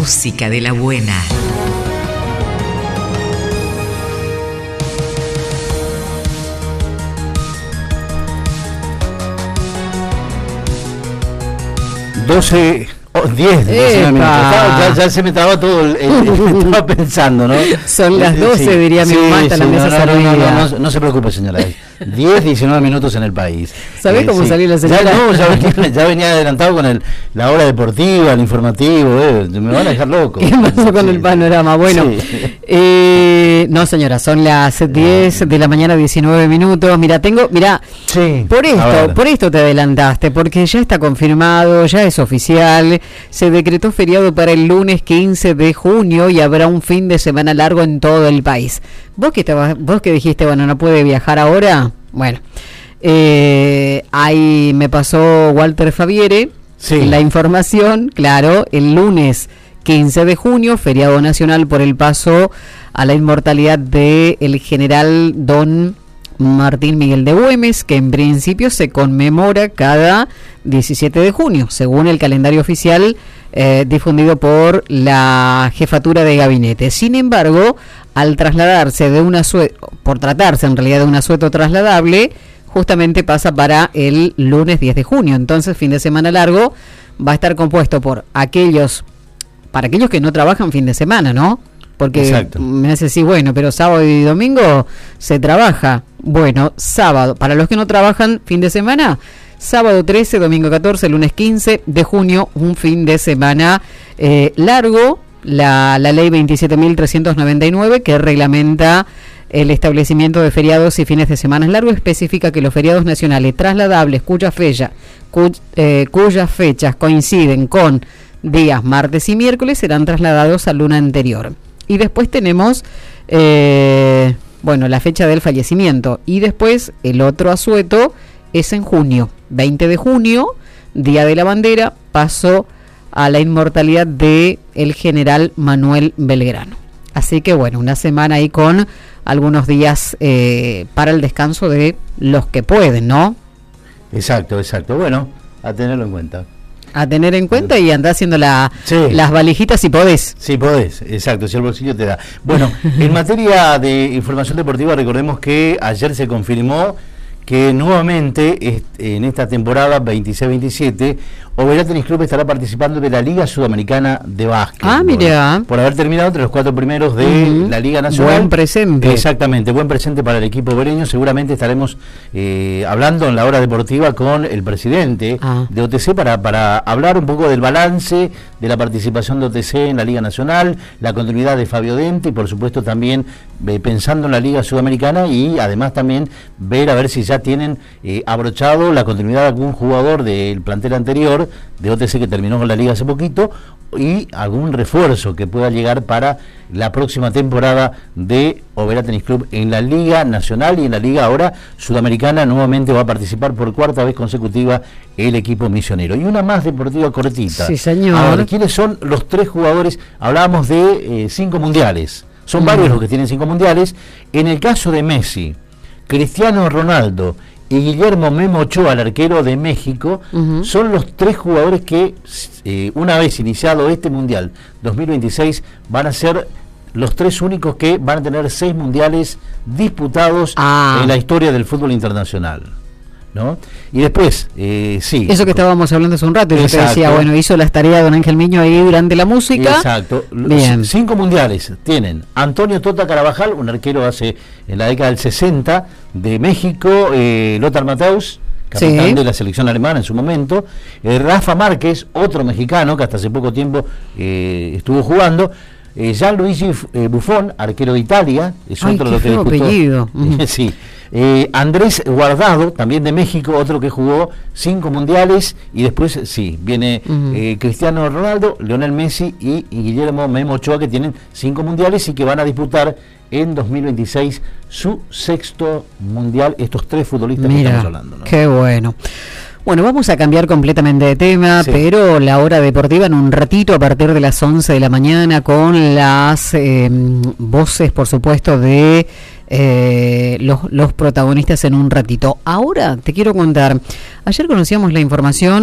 música de la buena. Diez minutos. Ya se me traba todo estaba pensando, ¿no? Son las 12, diría mi mamá, hasta la mesa servida. No se preocupe, señora. 19 minutos en el país. ¿Sabés cómo salió la señora? Ya venía adelantado con la hora deportiva, el informativo. Me van a dejar loco. ¿Qué pasó con el panorama? Bueno, no, señora, son las 10 de la mañana, 19 minutos. Mira, por esto te adelantaste, porque ya está confirmado, ya es oficial. Se decretó feriado para el lunes 15 de junio y habrá un fin de semana largo en todo el país. Vos que dijiste, bueno, no puede viajar ahora. Bueno, ahí me pasó Walter Faviere la información. Claro, el lunes 15 de junio, feriado nacional por el paso a la inmortalidad de el general don Martín Miguel de Güemes, que en principio se conmemora cada 17 de junio, según el calendario oficial difundido por la jefatura de gabinete. Sin embargo, al trasladarse por tratarse en realidad de un asueto trasladable, justamente pasa para el lunes 10 de junio. Entonces, fin de semana largo va a estar compuesto para aquellos que no trabajan fin de semana, ¿no? Porque exacto, me hace decir, bueno, pero sábado y domingo se trabaja. Bueno, sábado, para los que no trabajan fin de semana, sábado 13, domingo 14, lunes 15 de junio, un fin de semana largo. La ley 27.399, que reglamenta el establecimiento de feriados y fines de semana largo, especifica que los feriados nacionales trasladables cuyas fechas coinciden con días martes y miércoles serán trasladados al lunes anterior. Y después tenemos, la fecha del fallecimiento. Y después el otro asueto es en junio, 20 de junio, Día de la Bandera, paso a la inmortalidad de el general Manuel Belgrano. Así que bueno, una semana ahí con algunos días para el descanso de los que pueden, ¿no? Exacto. Bueno, a tenerlo en cuenta. A tener en cuenta y andar haciendo las valijitas si podés. Sí, podés, exacto, si el bolsillo te da. Bueno, en materia de información deportiva, recordemos que ayer se confirmó que nuevamente en esta temporada 26-27 Oberá Tenis Club estará participando de la Liga Sudamericana de Básquet. Ah, mira. Por haber terminado entre los 4 primeros de la Liga Nacional. Buen presente. Exactamente, buen presente para el equipo obereño. Seguramente estaremos hablando en la hora deportiva con el presidente de OTC para hablar un poco del balance de la participación de OTC en la Liga Nacional, la continuidad de Fabio Dente y por supuesto también pensando en la Liga Sudamericana y además también ver a ver si ya tienen abrochado la continuidad de algún jugador del plantel anterior de OTC que terminó con la liga hace poquito y algún refuerzo que pueda llegar para la próxima temporada de Oberá Tenis Club en la Liga Nacional y en la Liga ahora Sudamericana. Nuevamente va a participar por cuarta vez consecutiva el equipo misionero. Y una más deportiva cortita. Sí, señor. Ahora, ¿quiénes son los 3 jugadores? Hablábamos de 5 mundiales. Son varios los que tienen 5 mundiales. En el caso de Messi, Cristiano Ronaldo y Guillermo Memo Ochoa, el arquero de México, son los 3 jugadores que, una vez iniciado este Mundial 2026, van a ser los 3 únicos que van a tener 6 mundiales disputados en la historia del fútbol internacional, ¿no? Y después, eso que estábamos hablando hace un rato, yo te decía, bueno, hizo las tareas don Ángel Miño ahí durante la música. Exacto. Bien. 5 mundiales tienen Antonio Tota Carabajal, un arquero en la década del 60 de México, Lothar Matthäus, capitán de la selección alemana en su momento, Rafa Márquez, otro mexicano que hasta hace poco tiempo estuvo jugando, Gianluigi Buffon, arquero de Italia, es otro de los que disputó. Apellido. Sí. Andrés Guardado, también de México, otro que jugó 5 mundiales, y después viene Cristiano Ronaldo, Lionel Messi y Guillermo Memo Ochoa, que tienen 5 mundiales y que van a disputar en 2026 su 6º mundial, estos 3 futbolistas que estamos hablando, ¿no? Qué bueno. Bueno, vamos a cambiar completamente de tema, pero la hora deportiva en un ratito a partir de las 11 de la mañana con las voces, por supuesto, de los protagonistas en un ratito. Ahora te quiero contar, ayer conocíamos la información